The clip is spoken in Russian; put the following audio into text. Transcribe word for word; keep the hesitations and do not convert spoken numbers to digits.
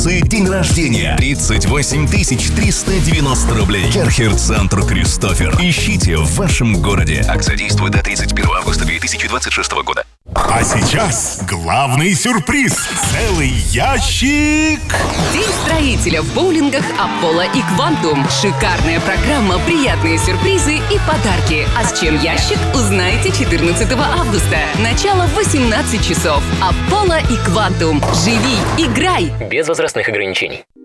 День рождения. тридцать восемь тысяч триста девяносто рублей. Керхер-центр Кристофер. Ищите в вашем городе. Акция действует до тридцать первого августа две тысячи двадцать шестого года. А сейчас главный сюрприз. Целый ящик. День строителя в боулингах Аполло и Квантум. Шикарная программа, приятные сюрпризы и подарки. А с чем ящик, узнаете четырнадцатого августа. Начало в восемнадцать часов. Аполло и Квантум. Живи, играй. Без возрастных ограничений.